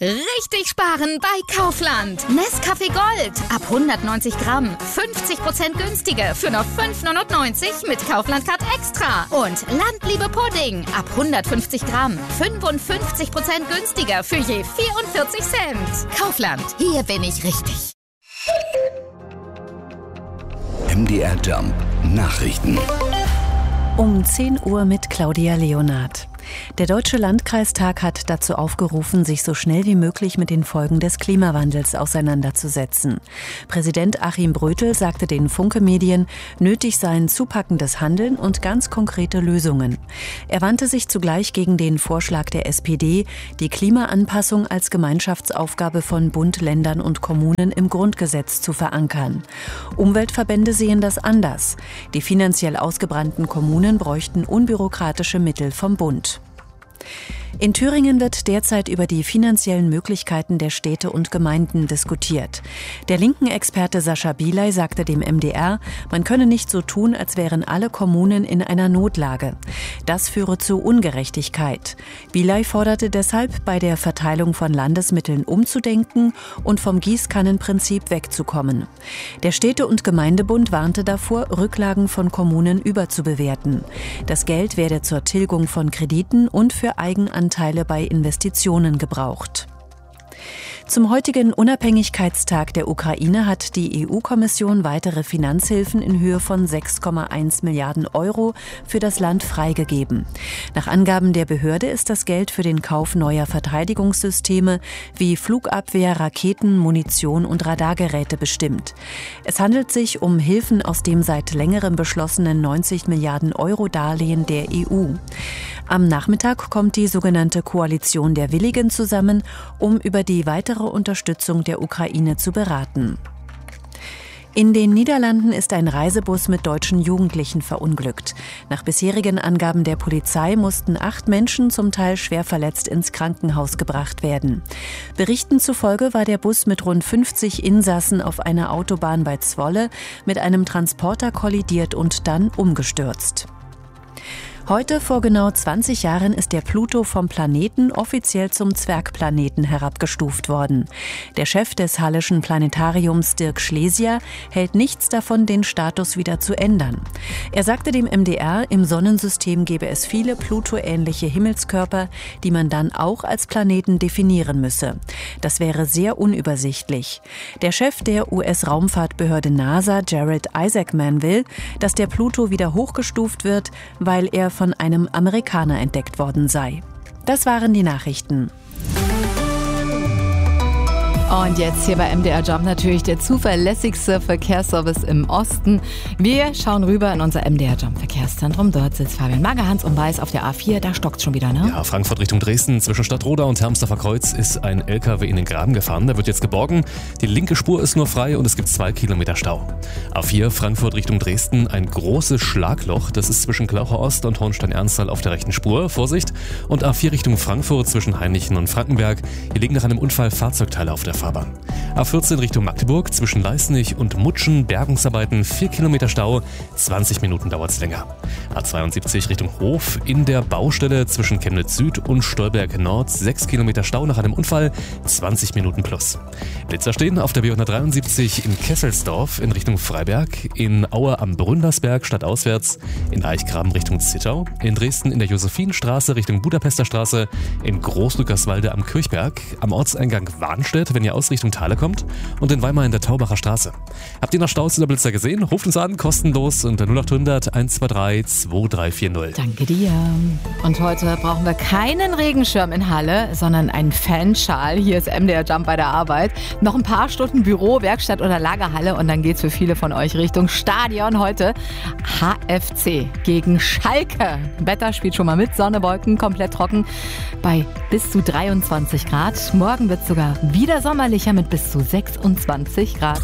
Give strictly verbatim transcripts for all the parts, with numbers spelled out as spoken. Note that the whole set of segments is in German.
Richtig sparen bei Kaufland. Nescafé Gold ab hundertneunzig Gramm. fünfzig Prozent günstiger für nur fünf neunundneunzig mit Kaufland Card Extra. Und Landliebe Pudding ab hundertfünfzig Gramm. fünfundfünfzig Prozent günstiger für je vierundvierzig Cent. Kaufland, hier bin ich richtig. M D R Jump Nachrichten. Um zehn Uhr mit Claudia Leonard. Der Deutsche Landkreistag hat dazu aufgerufen, sich so schnell wie möglich mit den Folgen des Klimawandels auseinanderzusetzen. Präsident Achim Brötel sagte den Funke-Medien, nötig seien zupackendes Handeln und ganz konkrete Lösungen. Er wandte sich zugleich gegen den Vorschlag der S P D, die Klimaanpassung als Gemeinschaftsaufgabe von Bund, Ländern und Kommunen im Grundgesetz zu verankern. Umweltverbände sehen das anders. Die finanziell ausgebrannten Kommunen bräuchten unbürokratische Mittel vom Bund. In Thüringen wird derzeit über die finanziellen Möglichkeiten der Städte und Gemeinden diskutiert. Der linken Experte Sascha Bielay sagte dem M D R, man könne nicht so tun, als wären alle Kommunen in einer Notlage. Das führe zu Ungerechtigkeit. Bielay forderte deshalb, bei der Verteilung von Landesmitteln umzudenken und vom Gießkannenprinzip wegzukommen. Der Städte- und Gemeindebund warnte davor, Rücklagen von Kommunen überzubewerten. Das Geld werde zur Tilgung von Krediten und für Eigenanteile bei Investitionen gebraucht. Zum heutigen Unabhängigkeitstag der Ukraine hat die E U-Kommission weitere Finanzhilfen in Höhe von sechs Komma eins Milliarden Euro für das Land freigegeben. Nach Angaben der Behörde ist das Geld für den Kauf neuer Verteidigungssysteme wie Flugabwehr, Raketen, Munition und Radargeräte bestimmt. Es handelt sich um Hilfen aus dem seit längerem beschlossenen neunzig Milliarden Euro Darlehen der E U. Am Nachmittag kommt die sogenannte Koalition der Willigen zusammen, um über die weitere Unterstützung der Ukraine zu beraten. In den Niederlanden ist ein Reisebus mit deutschen Jugendlichen verunglückt. Nach bisherigen Angaben der Polizei mussten acht Menschen zum Teil schwer verletzt ins Krankenhaus gebracht werden. Berichten zufolge war der Bus mit rund fünfzig Insassen auf einer Autobahn bei Zwolle mit einem Transporter kollidiert und dann umgestürzt. Heute, vor genau zwanzig Jahren, ist der Pluto vom Planeten offiziell zum Zwergplaneten herabgestuft worden. Der Chef des Halleschen Planetariums, Dirk Schlesier, hält nichts davon, den Status wieder zu ändern. Er sagte dem M D R, im Sonnensystem gebe es viele Pluto-ähnliche Himmelskörper, die man dann auch als Planeten definieren müsse. Das wäre sehr unübersichtlich. Der Chef der U S-Raumfahrtbehörde NASA, Jared Isaacman, will, dass der Pluto wieder hochgestuft wird, weil er von einem Amerikaner entdeckt worden sei. Das waren die Nachrichten. Und jetzt hier bei M D R Jump natürlich der zuverlässigste Verkehrsservice im Osten. Wir schauen rüber in unser M D R Jump Verkehrszentrum. Dort sitzt Fabian Magerhans und weiß auf der A vier, da stockt's schon wieder, ne? Ja, Frankfurt Richtung Dresden, zwischen Stadtroda und Hermsdorfer Kreuz ist ein L K W in den Graben gefahren. Der wird jetzt geborgen. Die linke Spur ist nur frei und es gibt zwei Kilometer Stau. A vier Frankfurt Richtung Dresden, ein großes Schlagloch. Das ist zwischen Klaucher Ost und Hornstein-Ernsthal auf der rechten Spur. Vorsicht. Und A vier Richtung Frankfurt zwischen Hainichen und Frankenberg. Hier liegen nach einem Unfall Fahrzeugteile auf der Fahrbahn. A vierzehn Richtung Magdeburg, zwischen Leißnich und Mutschen, Bergungsarbeiten, vier Kilometer Stau, zwanzig Minuten dauert es länger. A zweiundsiebzig Richtung Hof, in der Baustelle zwischen Chemnitz Süd und Stolberg Nord, sechs Kilometer Stau nach einem Unfall, zwanzig Minuten plus. Blitzer stehen auf der B hundertdreiundsiebzig in Kesselsdorf in Richtung Freiberg, in Aue am Bründersberg stadtauswärts, in Eichgraben Richtung Zittau, in Dresden in der Josephinstraße Richtung Budapester Straße, in Großrückerswalde am Kirchberg, am Ortseingang Warnstedt, wenn ihr aus Richtung Thale kommt, und in Weimar in der Taubacher Straße. Habt ihr noch Staus oder Blitzer gesehen? Ruft uns an, kostenlos unter null acht hundert eins zwei drei zwei drei vier null. Danke dir. Und heute brauchen wir keinen Regenschirm in Halle, sondern einen Fanschal. Hier ist M D R Jump bei der Arbeit. Noch ein paar Stunden Büro, Werkstatt oder Lagerhalle und dann geht's für viele von euch Richtung Stadion. Heute H F C gegen Schalke. Wetter spielt schon mal mit, Sonne, Wolken, komplett trocken bei bis zu dreiundzwanzig Grad. Morgen wird es sogar wieder sommerlicher mit bis zu sechsundzwanzig Grad.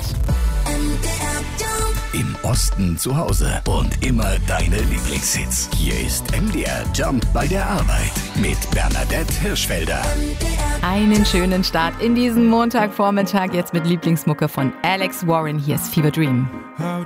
Im Osten zu Hause und immer deine Lieblingshits. Hier ist M D R Jump bei der Arbeit mit Bernadette Hirschfelder. Einen schönen Start in diesen Montagvormittag, jetzt mit Lieblingsmucke von Alex Warren. Hier ist Fever Dream. How